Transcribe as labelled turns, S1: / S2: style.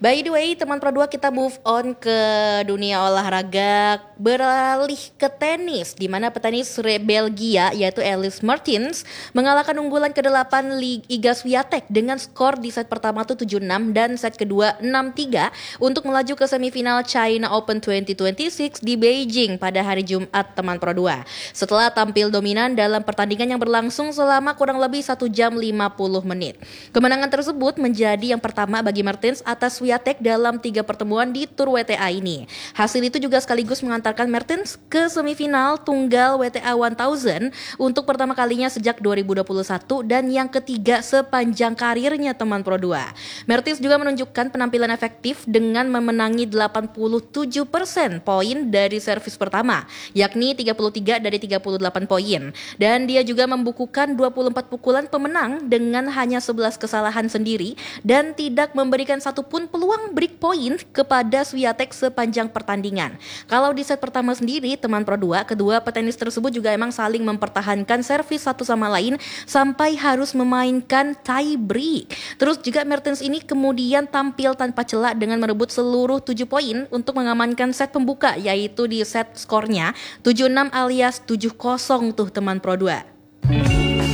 S1: By the way, teman Pro 2 kita move on ke dunia olahraga, beralih ke tenis, di mana petenis Belgia yaitu Elise Mertens mengalahkan unggulan ke-8 Iga Swiatek dengan skor di set pertama tuh 7-6 dan set kedua 6-3 untuk melaju ke semifinal China Open 2026 di Beijing pada hari Jumat, teman Pro 2. Setelah tampil dominan dalam pertandingan yang berlangsung selama kurang lebih 1 jam 50 menit. Kemenangan tersebut menjadi yang pertama bagi Mertens atas Swiatek dalam 3 pertemuan di Tour WTA ini. Hasil itu juga sekaligus mengantarkan Mertens ke semifinal tunggal WTA 1000 untuk pertama kalinya sejak 2021 dan yang ketiga sepanjang karirnya, teman Pro 2. Mertens juga menunjukkan penampilan efektif dengan memenangi 87% poin dari servis pertama, yakni 33 dari 38 poin. Dan dia juga membukukan 24 pukulan pemenang dengan hanya 11 kesalahan sendiri dan tidak memberikan satupun peluang break point kepada Swiatek sepanjang pertandingan. Kalau di set pertama sendiri, teman Pro 2, kedua petenis tersebut juga emang saling mempertahankan servis satu sama lain sampai harus memainkan tie break. Terus juga Mertens ini kemudian tampil tanpa celah dengan merebut seluruh 7 poin untuk mengamankan set pembuka, yaitu di set skornya 7-6 alias 7-0 tuh, teman Pro 2.